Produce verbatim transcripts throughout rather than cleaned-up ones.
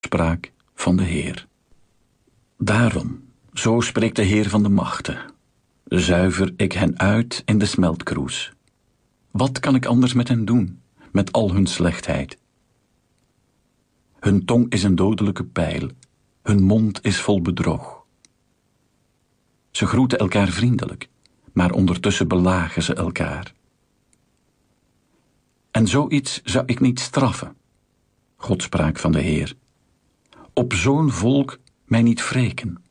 spraak van de Heer. Daarom, zo spreekt de Heer van de machten, zuiver ik hen uit in de smeltkroes. Wat kan ik anders met hen doen, met al hun slechtheid? Hun tong is een dodelijke pijl, hun mond is vol bedrog. Ze groeten elkaar vriendelijk, maar ondertussen belagen ze elkaar. En zoiets zou ik niet straffen, God spraak van de Heer. Op zo'n volk mij niet wreken.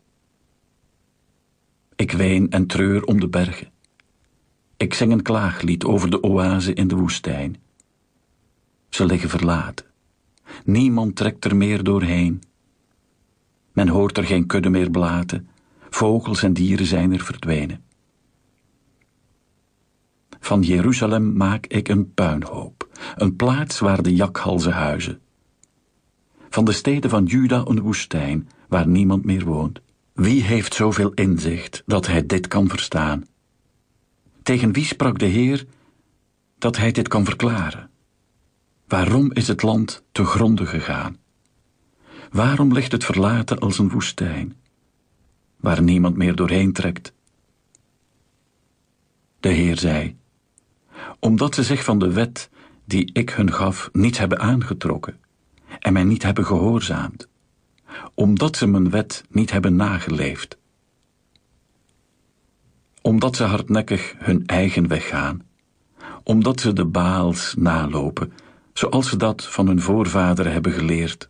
Ik ween en treur om de bergen. Ik zing een klaaglied over de oase in de woestijn. Ze liggen verlaten. Niemand trekt er meer doorheen. Men hoort er geen kudde meer blaten. Vogels en dieren zijn er verdwenen. Van Jeruzalem maak ik een puinhoop, een plaats waar de jakhalzen huizen. Van de steden van Juda een woestijn, waar niemand meer woont. Wie heeft zoveel inzicht, dat hij dit kan verstaan? Tegen wie sprak de Heer, dat hij dit kan verklaren? Waarom is het land te gronde gegaan? Waarom ligt het verlaten als een woestijn, waar niemand meer doorheen trekt? De Heer zei, omdat ze zich van de wet die ik hun gaf niet hebben aangetrokken en mij niet hebben gehoorzaamd, omdat ze mijn wet niet hebben nageleefd, omdat ze hardnekkig hun eigen weg gaan, omdat ze de Baals nalopen, zoals ze dat van hun voorvaderen hebben geleerd.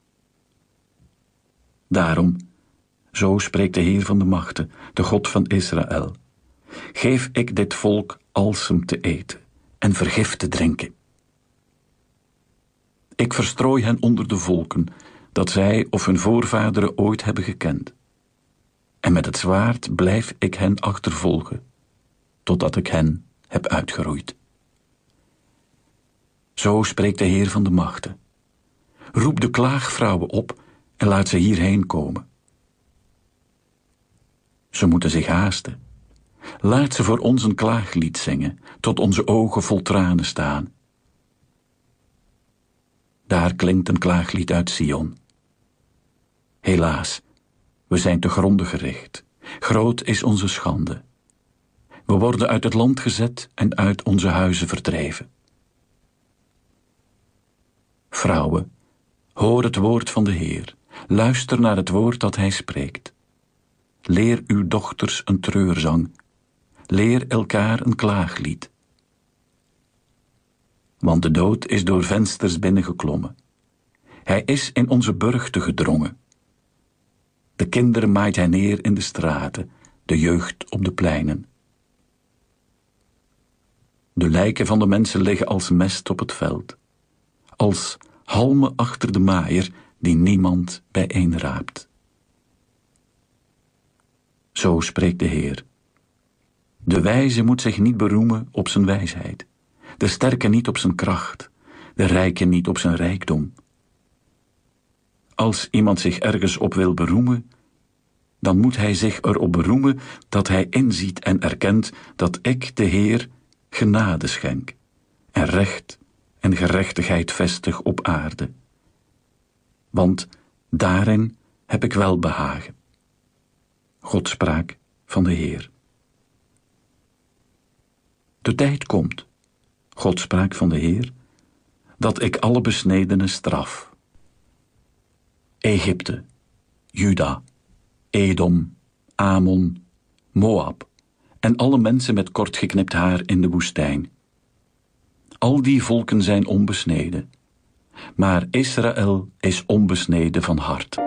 Daarom, zo spreekt de Heer van de machten, de God van Israël, geef ik dit volk alsem te eten en vergif te drinken. Ik verstrooi hen onder de volken, dat zij of hun voorvaderen ooit hebben gekend. En met het zwaard blijf ik hen achtervolgen, totdat ik hen heb uitgeroeid. Zo spreekt de Heer van de machten. Roep de klaagvrouwen op en laat ze hierheen komen. Ze moeten zich haasten. Laat ze voor ons een klaaglied zingen, tot onze ogen vol tranen staan. Daar klinkt een klaaglied uit Sion. Helaas, we zijn te gronde gericht. Groot is onze schande. We worden uit het land gezet en uit onze huizen verdreven. Vrouwen, hoor het woord van de Heer. Luister naar het woord dat hij spreekt. Leer uw dochters een treurzang. Leer elkaar een klaaglied. Want de dood is door vensters binnengeklommen. Hij is in onze burchten gedrongen. De kinderen maait hij neer in de straten, de jeugd op de pleinen. De lijken van de mensen liggen als mest op het veld, als halmen achter de maaier die niemand bijeenraapt. Zo spreekt de Heer. De wijze moet zich niet beroemen op zijn wijsheid, de sterke niet op zijn kracht, de rijke niet op zijn rijkdom. Als iemand zich ergens op wil beroemen, dan moet hij zich erop beroemen dat hij inziet en erkent dat ik, de Heer, genade schenk en recht en gerechtigheid vestig op aarde. Want daarin heb ik welbehagen. God spraak van de Heer. De tijd komt, God spraak van de Heer, dat ik alle besnedenen straf. Egypte, Juda, Edom, Amon, Moab en alle mensen met kort geknipt haar in de woestijn. Al die volken zijn onbesneden, maar Israël is onbesneden van hart.